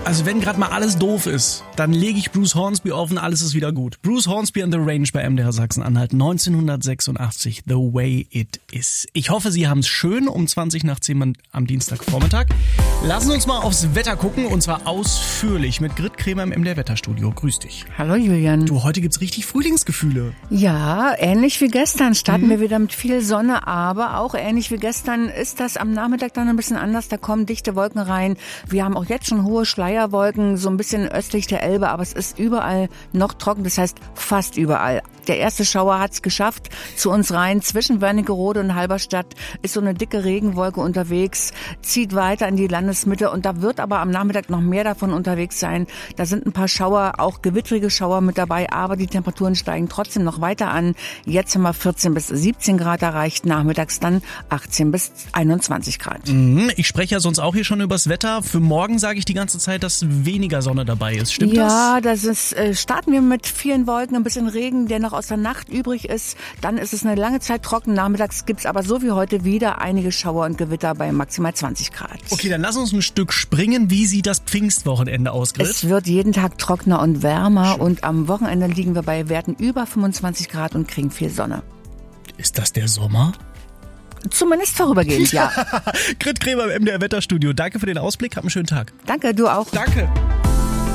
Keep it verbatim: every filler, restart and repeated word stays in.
Also wenn gerade mal alles doof ist, dann lege ich Bruce Hornsby auf und alles ist wieder gut. Bruce Hornsby and the Range bei M D R Sachsen-Anhalt neunzehnhundertsechsundachtzig, The Way It Is. Ich hoffe, Sie haben es schön um zwanzig nach zehn am Dienstagvormittag. Lassen uns mal aufs Wetter gucken und zwar ausführlich mit Grit Kremer im M D R Wetterstudio. Grüß dich. Hallo Julian. Du, heute gibt's richtig Frühlingsgefühle. Ja, ähnlich wie gestern starten Mhm. wir wieder mit viel Sonne, aber auch ähnlich wie gestern ist das am Nachmittag dann ein bisschen anders. Da kommen dichte Wolken rein. Wir haben auch jetzt schon hohe Schleierwolken, so ein bisschen östlich der Elbe, aber es ist überall noch trocken, das heißt fast überall. Der erste Schauer hat's geschafft zu uns rein. Zwischen Wernigerode und Halberstadt ist so eine dicke Regenwolke unterwegs, zieht weiter in die Landesmitte und da wird aber am Nachmittag noch mehr davon unterwegs sein. Da sind ein paar Schauer, auch gewittrige Schauer mit dabei, aber die Temperaturen steigen trotzdem noch weiter an. Jetzt haben wir vierzehn bis siebzehn Grad erreicht, nachmittags dann achtzehn bis einundzwanzig Grad. Mhm, ich spreche ja sonst auch hier schon übers Wetter. Für morgen sage ich die ganze Zeit, dass weniger Sonne dabei ist. Stimmt das? Ja, das ist, äh, starten wir mit vielen Wolken, ein bisschen Regen, der noch aus der Nacht übrig ist. Dann ist es eine lange Zeit trocken. Nachmittags gibt's aber so wie heute wieder einige Schauer und Gewitter bei maximal zwanzig Grad. Okay, dann lass uns ein Stück springen. Wie sieht das Pfingstwochenende aus, Grit? Es wird jeden Tag trockener und wärmer. Schön. Und am Wochenende liegen wir bei Werten über fünfundzwanzig Grad und kriegen viel Sonne. Ist das der Sommer? Zumindest vorübergehend, ja. Grit Kremer im M D R Wetterstudio. Danke für den Ausblick. Hab einen schönen Tag. Danke, du auch. Danke.